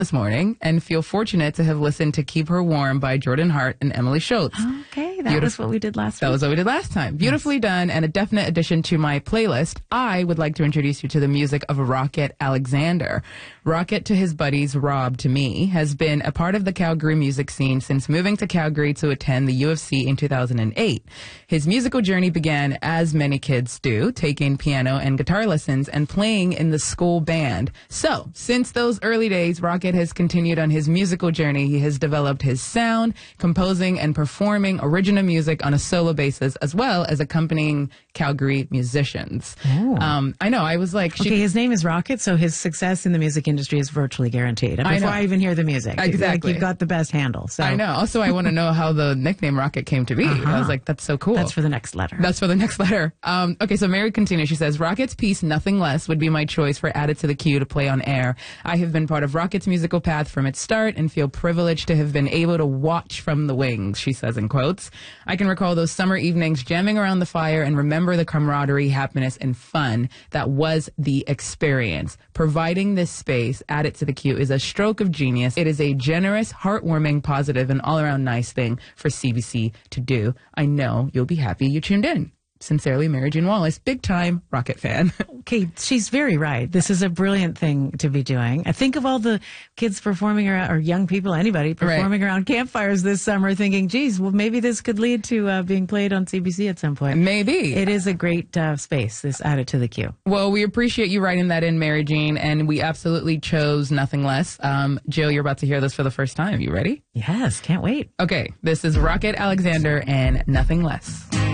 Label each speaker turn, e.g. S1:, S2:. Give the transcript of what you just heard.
S1: this morning and feel fortunate to have listened to Keep Her Warm by Jordan Hart and Emily Schultz.
S2: Okay, that was what we did last week.
S1: That was what we did last time. Beautifully done and a definite addition to my playlist. I would like to introduce you to the music of Rocket Alexander. Rocket, to his buddies Rob to me, has been a part of the Calgary music scene since moving to Calgary to attend the UFC in 2008. His musical journey began, as many kids do, taking piano and guitar lessons and playing in the school band. So, since those early days, Rocket has continued on his musical journey. He has developed his sound, composing and performing original music on a solo basis, as well as accompanying Calgary musicians. I know, I was like...
S2: Okay, his name is Rocket, so his success in the music industry is virtually guaranteed. Before I even hear the music.
S1: Exactly.
S2: Like, you've got the best handle. So.
S1: I know. Also, I want to know how the nickname Rocket came to be. I was like, that's so cool.
S2: That's for the next letter.
S1: That's for the next letter. Okay, so Mary continues. She says, Rocket's piece, Nothing Less, would be my choice for Added to the Queue to play on air. I have been part of Rocket's musical path from its start and feel privileged to have been able to watch from the wings, she says in quotes. I can recall those summer evenings jamming around the fire and remember the camaraderie, happiness, and fun that was the experience. Providing this space, Added to the Queue, is a stroke of genius. It is a generous, heartwarming, positive, and all-around nice thing for CBC to do. I know you'll be happy you tuned in. Sincerely, Mary Jean Wallace, big-time Rocket fan.
S2: Okay, she's very right. This is a brilliant thing to be doing. I think of all the kids performing around, or young people, anybody, performing around campfires this summer thinking, geez, well, maybe this could lead to being played on CBC at some point.
S1: Maybe.
S2: It is a great space, this Added to the Queue.
S1: Well, we appreciate you writing that in, Mary Jean, and we absolutely chose Nothing Less. Jill, you're about to hear this for the first time. You ready?
S2: Yes, can't wait.
S1: Okay, this is Rocket Alexander and Nothing Less.